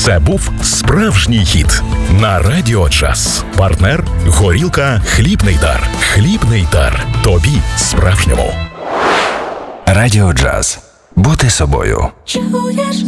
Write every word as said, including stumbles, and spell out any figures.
Це був справжній хіт на Радіо Джаз. Партнер – горілка «Хлібний дар». «Хлібний дар». Тобі справжньому. Радіо Джаз. Бути собою. Чуєш?